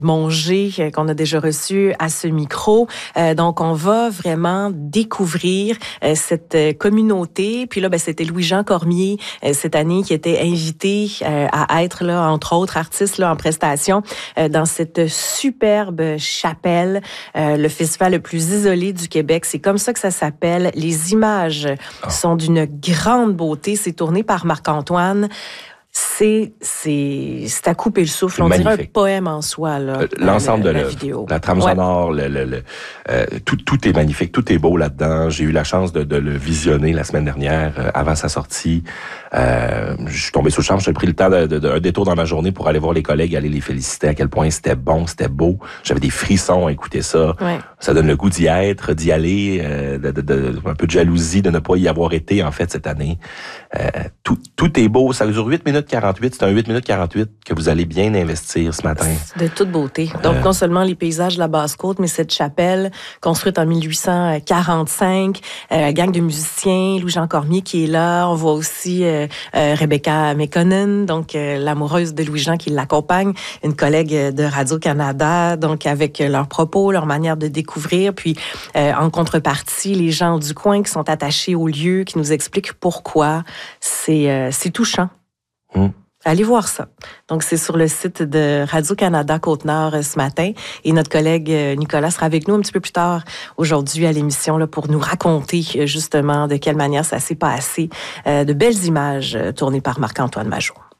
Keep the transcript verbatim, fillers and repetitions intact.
Mongé, euh, qu'on a déjà reçu à ce micro. Euh, donc, on va vraiment découvrir euh, cette euh, communauté. Puis là, ben, c'était Louis-Jean Cormier euh, cette année qui était invité euh, à être, là, entre autres artistes là, en prestation euh, dans cette superbe chapelle, euh, le festival le plus isolé du Québec. C'est comme ça que ça s'appelle. Les images oh. sont d'une grande beauté. C'est tourné par Marc-Antoine. C'est, c'est, c'est à couper le souffle. On magnifique. dirait un poème en soi, là. Euh, l'ensemble la, de la l'œuvre, vidéo. la trame ouais. sonore, le, le, le, euh, tout, tout est magnifique, tout est beau là-dedans. J'ai eu la chance de, de le visionner la semaine dernière, euh, avant sa sortie. Euh, je suis tombé sous le charme, j'ai pris le temps de, de, de, un détour dans ma journée pour aller voir les collègues, aller les féliciter à quel point c'était bon, c'était beau. J'avais des frissons à écouter ça. Ouais. Ça donne le goût d'y être, d'y aller, euh, de, de, de, un peu de jalousie de ne pas y avoir été, en fait, cette année. Euh, tout, tout est beau. Ça dure huit minutes quarante-huit. C'est un huit minutes quarante-huit que vous allez bien investir ce matin. De toute beauté. Donc, euh... non seulement les paysages de la Basse-Côte, mais cette chapelle construite en mille huit cent quarante-cinq, euh, gang de musiciens, Louis-Jean Cormier qui est là. On voit aussi euh, euh, Rebecca McConnell, donc euh, l'amoureuse de Louis-Jean qui l'accompagne, une collègue de Radio-Canada, donc avec leurs propos, leur manière de découvrir. Puis, euh, en contrepartie, les gens du coin qui sont attachés au lieu, qui nous expliquent pourquoi. C'est, euh, c'est touchant. Mmh. Allez voir ça. Donc, c'est sur le site de Radio-Canada Côte-Nord ce matin. Et notre collègue Nicolas sera avec nous un petit peu plus tard aujourd'hui à l'émission là, pour nous raconter justement de quelle manière ça s'est passé. Euh, de belles images tournées par Marc-Antoine Majot.